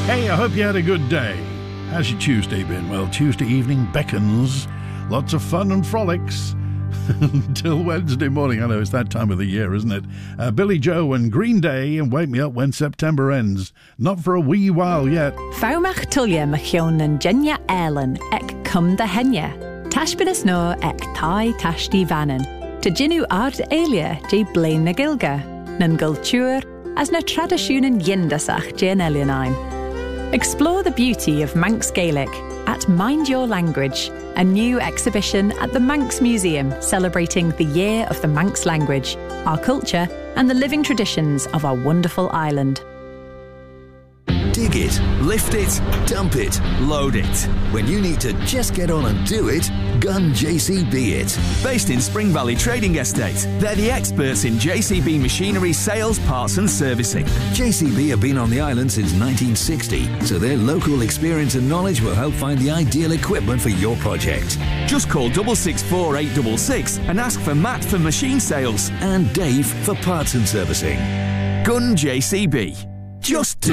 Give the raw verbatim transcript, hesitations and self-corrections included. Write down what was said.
Hey, I hope you had a good day. How's your Tuesday been? Well, Tuesday evening beckons. Lots of fun and frolics. Until Wednesday morning. I know it's that time of the year, isn't it? Uh, Billy Joe and Green Day and Wake Me Up When September Ends. Not for a wee while yet. Faumach tulia machion and Jenya Erlen ek cum da henya. Tashbinas no ek tai tashti vanen. Te jinu ard elia je blain na gilga. Nan gultur as na tradisjonen yindasach jen elianine. Explore the beauty of Manx Gaelic at Mind Your Language, a new exhibition at the Manx Museum celebrating the Year of the Manx Language, our culture and the living traditions of our wonderful island. Dig it, lift it, dump it, load it. When you need to just get on and do it, Gun J C B it. Based in Spring Valley Trading Estate, they're the experts in J C B machinery sales, parts and servicing. J C B have been on the island since nineteen sixty, so their local experience and knowledge will help find the ideal equipment for your project. Just call double six four eight six six and ask for Matt for machine sales and Dave for parts and servicing. Gun J C B. Just do